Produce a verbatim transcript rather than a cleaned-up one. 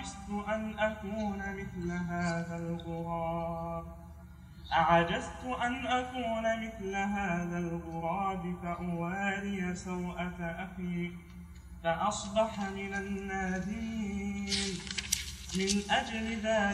أعجزت أن أكون مثل هذا الغراب أعجزت أن أكون مثل هذا الغراب فأواري سوءة أخي فأصبح من النادمين. من أجل ذلك